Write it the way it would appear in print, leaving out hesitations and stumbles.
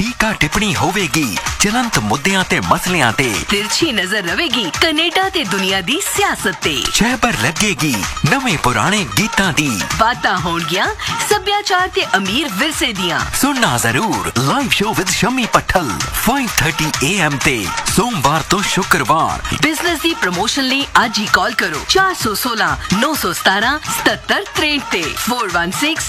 ਟੀਕਾ ਟਿੱਪਣੀ ਹੋਵੇਗੀ ਚਲੰਤ ਮੁੱਦਿਆਂ ਤੇ ਮਸਲਿਆਂ ਤੇ। ਤਿਰਛੀ ਨਜ਼ਰ ਰਵੇਗੀ ਕੈਨੇਡਾ ਤੇ ਦੁਨੀਆ ਦੀ ਸਿਆਸਤ ਤੇ। ਛਹਿਬਰ ਲੱਗੇਗੀ ਨਵੇਂ ਪੁਰਾਣੇ ਗੀਤਾਂ ਦੀ। ਬਾਤਾਂ ਹੋਣਗੀਆਂ ਸੱਭਿਆਚਾਰ ਤੇ ਅਮੀਰ ਵਿਰਸੇ ਦੀਆਂ। ਸੁਣਨਾ ਜ਼ਰੂਰ live show with Shami ਪੱਠਲ 5:30 AM ਤੇ ਸੋਮਵਾਰ ਤੋਂ ਸ਼ੁੱਕਰਵਾਰ। ਬਿਜ਼ਨਸ ਦੀ ਪ੍ਰਮੋਸ਼ਨ ਲਈ ਅੱਜ ਹੀ ਕਾਲ ਕਰੋ 416 917 77 63 ਤੇ 416